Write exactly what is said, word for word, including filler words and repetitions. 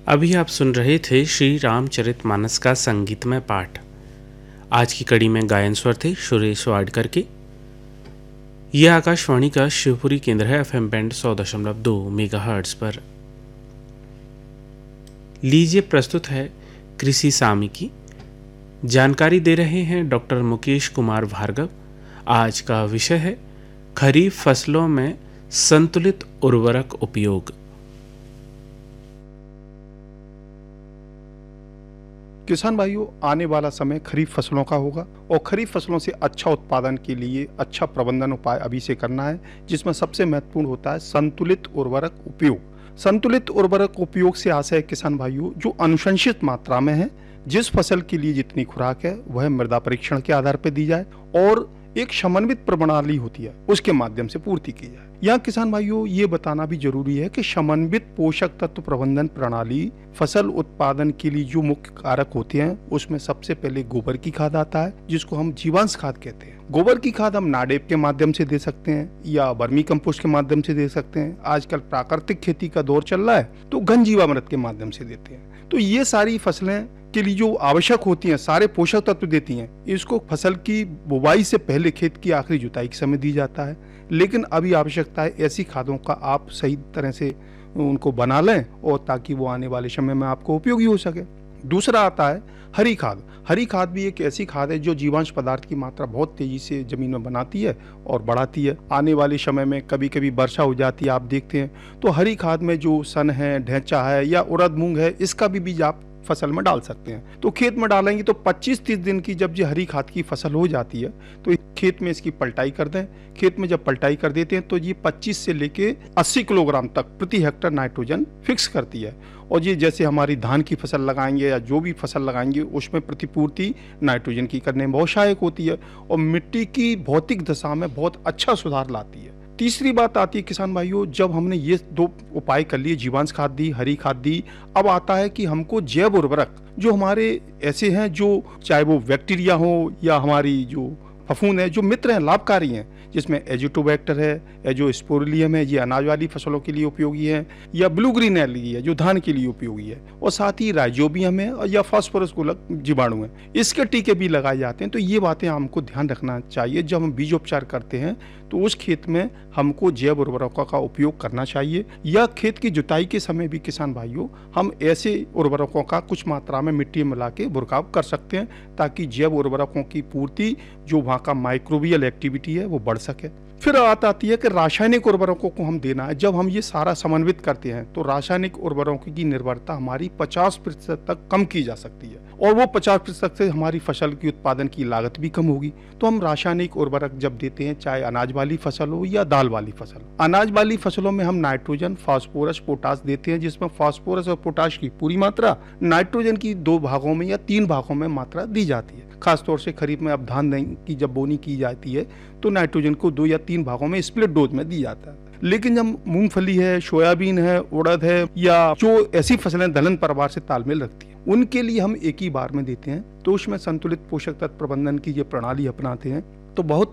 अभी आप सुन रहे थे श्री रामचरितमानस का संगीतमय पाठ। आज की कड़ी में गायन स्वर थे सुरेश वाडकर के। यह आकाशवाणी का शिवपुरी केंद्र है, एफएम बैंड सौ दशमलव दो मेगाहर्ट्ज पर। लीजिए प्रस्तुत है कृषि सामयिकी। जानकारी दे रहे हैं डॉक्टर मुकेश कुमार भार्गव। आज का विषय है खरीफ फसलों में संतुलित उर्वरक उपयोग। किसान भाइयों, आने वाला समय खरीफ फसलों का होगा और खरीफ फसलों से अच्छा उत्पादन के लिए अच्छा प्रबंधन उपाय अभी से करना है, जिसमें सबसे महत्वपूर्ण होता है संतुलित उर्वरक उपयोग। संतुलित उर्वरक उपयोग से आशय किसान भाइयों जो अनुशंसित मात्रा में है, जिस फसल के लिए जितनी खुराक है वह मृदा परीक्षण के आधार पर दी जाए और एक समन्वित प्रणाली होती है उसके माध्यम से पूर्ति की जाए। यहाँ किसान भाइयों ये बताना भी जरूरी है कि समन्वित पोषक तत्व प्रबंधन प्रणाली फसल उत्पादन के लिए जो मुख्य कारक होते हैं उसमें सबसे पहले गोबर की खाद आता है, जिसको हम जीवांश खाद कहते हैं। गोबर की खाद हम नाडेप के माध्यम से दे सकते हैं या वर्मी कंपोस्ट के माध्यम से दे सकते हैं। आजकल प्राकृतिक खेती का दौर चल रहा है तो घन जीवामृत के माध्यम से देते हैं। तो ये सारी फसलें के लिए जो आवश्यक होती हैं, सारे पोषक तत्व देती हैं, इसको फसल की बुवाई से पहले खेत की आखिरी जुताई के समय दी जाता है। लेकिन अभी आवश्यकता है ऐसी खादों का आप सही तरह से उनको बना लें और ताकि वो आने वाले समय में आपको उपयोगी हो सके। दूसरा आता है हरी खाद। हरी खाद भी एक ऐसी खाद है जो जीवांश पदार्थ की मात्रा बहुत तेजी से जमीन में बनाती है और बढ़ाती है। आने वाले समय में कभी कभी वर्षा हो जाती है, आप देखते हैं, तो हरी खाद में जो सन है, ढैंचा है या उड़द मूंग है, इसका भी बीज आप फसल में डाल सकते हैं। तो खेत में डालेंगे तो पच्चीस तीस दिन की जब ये हरी खाद की फसल हो जाती है तो खेत में इसकी पलटाई कर दें। खेत में जब पलटाई कर देते हैं तो ये पच्चीस से लेके अस्सी किलोग्राम तक प्रति हेक्टेयर नाइट्रोजन फिक्स करती है। और ये जैसे हमारी धान की फसल लगाएंगे या जो भी फसल लगाएंगे उसमें प्रतिपूर्ति नाइट्रोजन की करने में बहुत सहायक होती है और मिट्टी की भौतिक दशा में बहुत अच्छा सुधार लाती है। तीसरी बात आती है किसान भाइयों, जब हमने ये दो उपाय कर लिए, जीवांश खाद दी, हरी खाद दी, अब आता है कि हमको जैव उर्वरक जो हमारे ऐसे हैं जो चाहे वो बैक्टीरिया हो या हमारी जो फफूंद है, जो मित्र हैं, लाभकारी हैं, जिसमें एजिटोबैक्टर है, एजोस्पोरिलियम है, ये अनाज वाली फसलों के लिए उपयोगी है, या ब्लू ग्रीन एल्गी है जो धान के लिए उपयोगी है, और साथ ही राइजोबियम है और या फास्फोरस गोलक जीवाणु है, इसके टीके भी लगाए जाते हैं। तो ये बातें हमको ध्यान रखना चाहिए। जब हम बीजोपचार करते हैं तो उस खेत में हमको जैव उर्वरकों का उपयोग करना चाहिए, या खेत की जुताई के समय भी किसान भाइयों हम ऐसे उर्वरकों का कुछ मात्रा में मिट्टी में मिला के बुरकाव कर सकते हैं ताकि जैव उर्वरकों की पूर्ति, जो वहाँ का माइक्रोबियल एक्टिविटी है, वो बढ़ सके। फिर बात आती है कि रासायनिक उर्वरकों को हम देना है। जब हम ये सारा समन्वित करते हैं तो रासायनिक उर्वरकों की निर्भरता हमारी पचास प्रतिशत तक कम की जा सकती है और वो पचास प्रतिशत से हमारी फसल की उत्पादन की लागत भी कम होगी। तो हम रासायनिक उर्वरक जब देते हैं, चाहे अनाज वाली फसल हो या दाल वाली फसल, अनाज वाली फसलों में हम नाइट्रोजन, फास्फोरस, पोटास देते हैं, जिसमें फास्फोरस और पोटाश की पूरी मात्रा, नाइट्रोजन की दो भागों में या तीन भागों में मात्रा दी जाती है। खासतौर से खरीफ में अब धान की जब बोनी की जाती है तो नाइट्रोजन को दो या तीन भागों में स्प्लिट डोज में दी जाता है। लेकिन जब मूंगफली है, सोयाबीन है, उड़द है या जो ऐसी फसलें दलहन परिवार से तालमेल रखती हैं, उनके लिए हम एक ही बार में देते हैं। तो उसमें संतुलित पोषक तत्व प्रबंधन की ये प्रणाली अपनाते हैं तो बहुत